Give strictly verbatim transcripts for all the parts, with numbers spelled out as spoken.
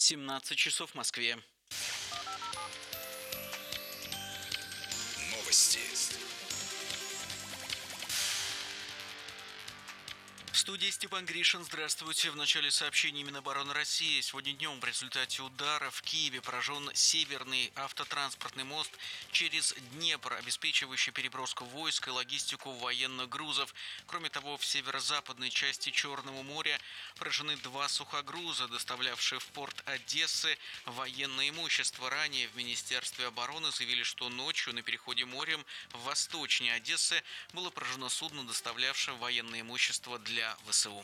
семнадцать часов в Москве. Новости. В студии Степан Гришин. Здравствуйте. В начале сообщений Минобороны России. Сегодня днем в результате удара в Киеве поражен Северный автотранспортный мост через Днепр, обеспечивающий переброску войск и логистику военных грузов. Кроме того, в северо-западной части Черного моря поражены два сухогруза, доставлявшие в порт Одессы военное имущество. Ранее в Министерстве обороны заявили, что ночью на переходе морем в восточнее Одессы было поражено судно, доставлявшее военное имущество для ВСУ.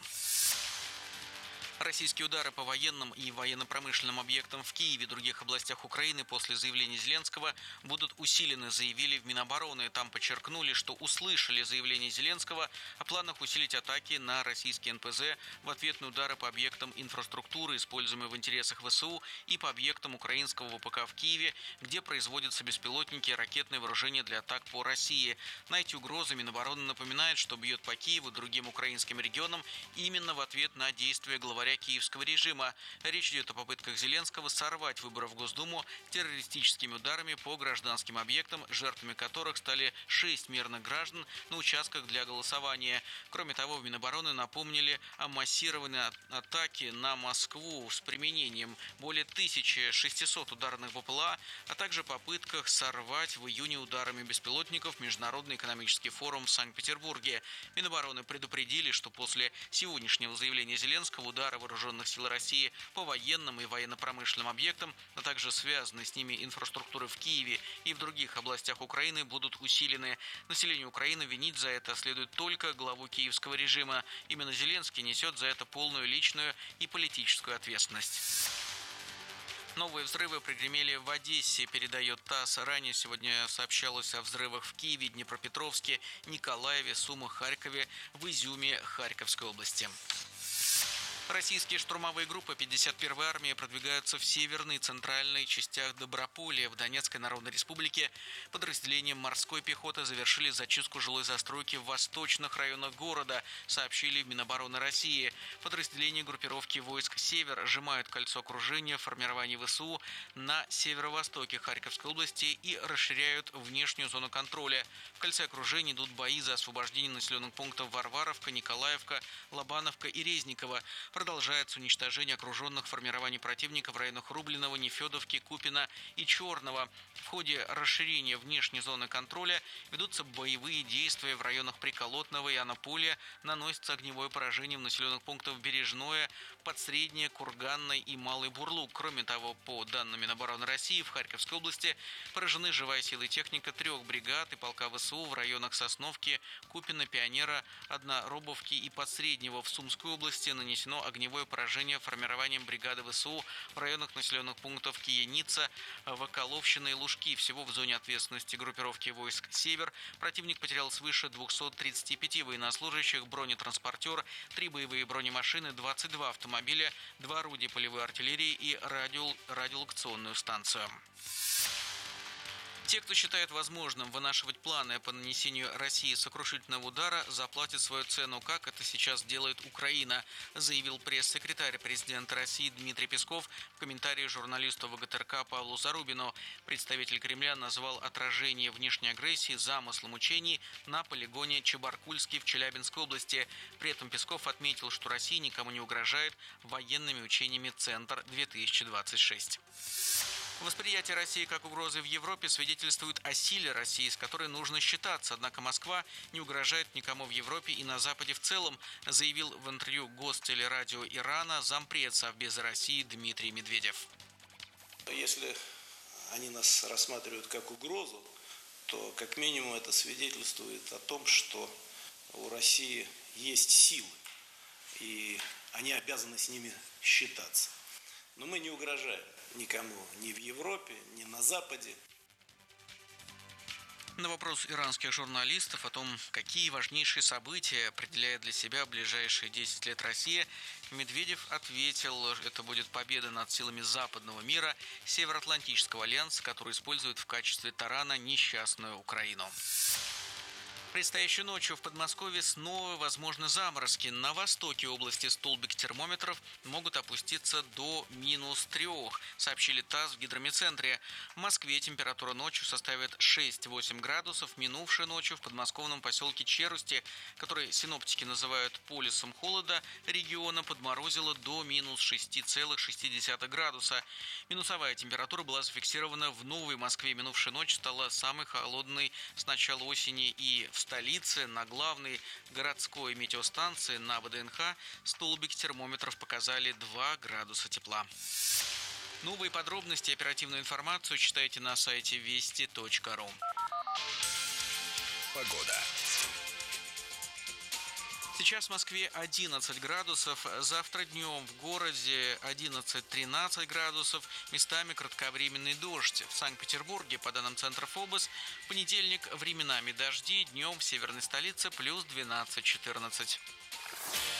Российские удары по военным и военно-промышленным объектам в Киеве и других областях Украины после заявления Зеленского будут усилены, заявили в Минобороны. Там подчеркнули, что услышали заявление Зеленского о планах усилить атаки на российские эн пэ зэ в ответ на удары по объектам инфраструктуры, используемые в интересах ВСУ, и по объектам украинского вэ пэ ка в Киеве, где производятся беспилотники и ракетное вооружение для атак по России. На эти угрозы Минобороны напоминает, что бьет по Киеву и другим украинским регионам именно в ответ на действия главаря киевского режима. Речь идет о попытках Зеленского сорвать выборы в Госдуму террористическими ударами по гражданским объектам, жертвами которых стали шесть мирных граждан на участках для голосования. Кроме того, в Минобороны напомнили о массированной атаке на Москву с применением более тысячи шестисот ударных бэ пэ эл а, а также попытках сорвать в июне ударами беспилотников Международный экономический форум в Санкт-Петербурге. Минобороны предупредили, что после сегодняшнего заявления Зеленского удары вооруженных сил России по военным и военно-промышленным объектам, а также связанной с ними инфраструктуры в Киеве и в других областях Украины будут усилены. Населению Украины винить за это следует только главу киевского режима. Именно Зеленский несет за это полную личную и политическую ответственность. Новые взрывы прогремели в Одессе, передает ТАСС. Ранее сегодня сообщалось о взрывах в Киеве, Днепропетровске, Николаеве, Сумах, Харькове, в Изюме Харьковской области. Российские штурмовые группы пятьдесят первой армии продвигаются в северной и центральной частях Доброполя. В Донецкой Народной Республике подразделением морской пехоты завершили зачистку жилой застройки в восточных районах города, сообщили в Минобороны России. Подразделения группировки войск «Север» сжимают кольцо окружения формирования ВСУ на северо-востоке Харьковской области и расширяют внешнюю зону контроля. В кольце окружения идут бои за освобождение населенных пунктов Варваровка, Николаевка, Лобановка и Резниково. Продолжается уничтожение окруженных формирований противника в районах Рублиного, Нефедовки, Купина и Черного. В ходе расширения внешней зоны контроля ведутся боевые действия в районах Приколотного и Анаполя, наносится огневое поражение в населенных пунктах Бережное, Подсреднее, Курганное и Малый Бурлук. Кроме того, по данным Минобороны России, в Харьковской области поражены живая сила и техника трех бригад и полка ВСУ в районах Сосновки, Купина, Пионера, Одноробовки и Подсреднего. В Сумской области нанесено огневое поражение формированием бригады ВСУ в районах населенных пунктов Кияница, Воколовщина и Лужки. Всего в зоне ответственности группировки войск «Север» противник потерял свыше двухсот тридцати пяти военнослужащих, бронетранспортер, три боевые бронемашины, двадцать два автомобиля, два орудия полевой артиллерии и радио- радиолокационную станцию. Те, кто считает возможным вынашивать планы по нанесению России сокрушительного удара, заплатят свою цену, как это сейчас делает Украина, заявил пресс-секретарь президента России Дмитрий Песков в комментарии журналисту вэ гэ тэ эр ка Павлу Зарубину. Представитель Кремля назвал отражение внешней агрессии замыслом учений на полигоне Чебаркульский в Челябинской области. При этом Песков отметил, что Россия никому не угрожает военными учениями «Центр-две тысячи двадцать шесть». Восприятие России как угрозы в Европе свидетельствует о силе России, с которой нужно считаться. Однако Москва не угрожает никому в Европе и на Западе в целом, заявил в интервью Гостелерадио Ирана зампред Совбеза России Дмитрий Медведев. Если они нас рассматривают как угрозу, то как минимум это свидетельствует о том, что у России есть силы, и они обязаны с ними считаться. Но мы не угрожаем никому ни в Европе, ни на Западе. На вопрос иранских журналистов о том, какие важнейшие события определяет для себя ближайшие десять лет Россия, Медведев ответил, это будет победа над силами западного мира, Североатлантического альянса, который использует в качестве тарана несчастную Украину. Предстоящей ночью в Подмосковье снова возможны заморозки. На востоке области столбик термометров могут опуститься до минус трех, сообщили ТАСС в гидрометцентре. В Москве температура ночью составит шесть-восемь градусов. Минувшей ночью в подмосковном поселке Черусти, который синоптики называют полюсом холода, региона подморозило до минус шести целых шести десятых градуса. Минусовая температура была зафиксирована в Новой Москве. Минувшая ночь стала самой холодной с начала осени, и в столице на главной городской метеостанции на ВДНХ столбик термометров показали два градуса тепла. Новые подробности и оперативную информацию читайте на сайте вести точка ру. Погода. Сейчас в Москве одиннадцать градусов, завтра днем в городе одиннадцать-тринадцать градусов, местами кратковременный дождь. В Санкт-Петербурге, по данным Центра ФОБОС, в понедельник временами дожди, днем в северной столице плюс двенадцать-четырнадцать.